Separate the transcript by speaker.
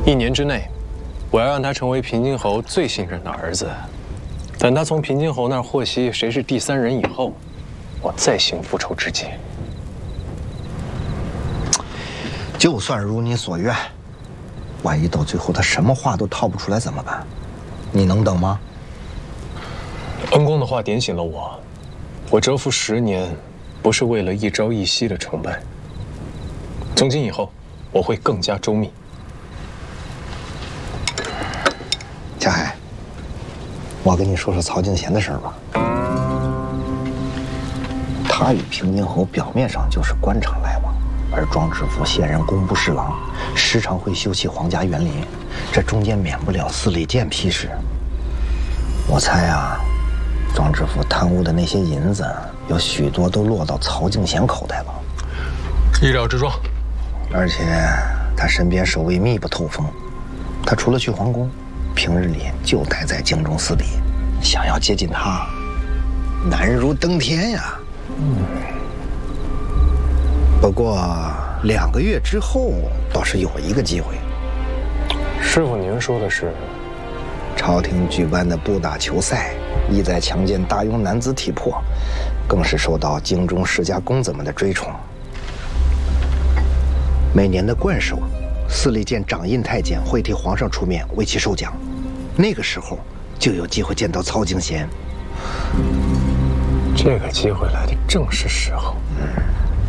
Speaker 1: 1年之内，我要让他成为平津侯最信任的儿子。等他从平津侯那儿获悉谁是第3人以后，我再行复仇之计。
Speaker 2: 就算如你所愿，万一到最后他什么话都套不出来怎么办？你能等吗？
Speaker 1: 恩公的话点醒了我，我蛰伏10年，不是为了一朝一夕的成败。从今以后，我会更加周密。
Speaker 2: 嘉海，我跟你说说曹敬贤的事儿吧。他与平津侯表面上就是官场来往，而庄知府现任工部侍郎，时常会修葺皇家园林，这中间免不了司礼监批示。我猜啊，庄知府贪污的那些银子，有许多都落到曹敬贤口袋了。
Speaker 1: 意料之中。
Speaker 2: 而且他身边守卫密不透风，他除了去皇宫，平日里就待在京中司礼。想要接近他，难如登天呀。不过2个月之后，倒是有一个机会。
Speaker 1: 师傅，您说的是？
Speaker 2: 朝廷举办的布打球赛，意在强健大庸男子体魄，更是受到京中世家公子们的追崇。每年的冠首，司礼监掌印太监会替皇上出面为其授奖，那个时候就有机会见到曹敬贤。
Speaker 1: 这个机会来的正是时候。